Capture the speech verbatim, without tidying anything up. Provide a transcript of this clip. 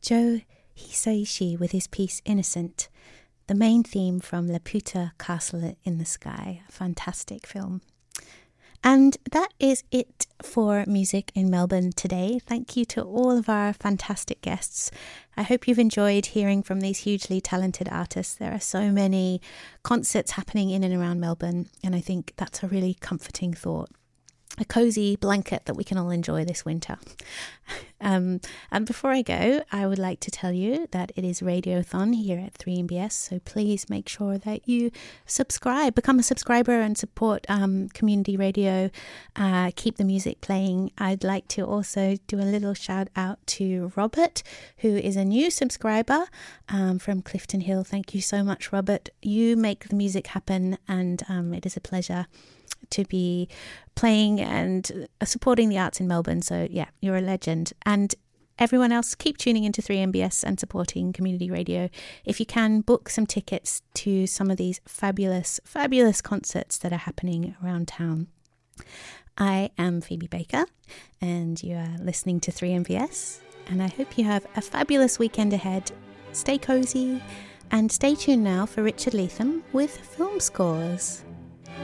Joe Hisaishi with his piece Innocent, the main theme from Laputa Castle in the Sky. A fantastic film. And that is it for Music in Melbourne today. Thank you to all of our fantastic guests. I hope you've enjoyed hearing from these hugely talented artists. There are so many concerts happening in and around Melbourne, and I think that's a really comforting thought. A cosy blanket that we can all enjoy this winter. Um, and before I go, I would like to tell you that it is Radiothon here at three M B S, so please make sure that you subscribe, become a subscriber and support um, community radio, uh, keep the music playing. I'd like to also do a little shout out to Robert, who is a new subscriber um, from Clifton Hill. Thank you so much, Robert. You make the music happen, and um, it is a pleasure to be playing and supporting the arts in Melbourne. So yeah, you're a legend. And everyone else, keep tuning into three M B S and supporting community radio. If you can, book some tickets to some of these fabulous, fabulous concerts that are happening around town. I am Phoebe Baker, and you are listening to three M B S, and I hope you have a fabulous weekend ahead. Stay cozy, and stay tuned now for Richard Leatham with Film Scores.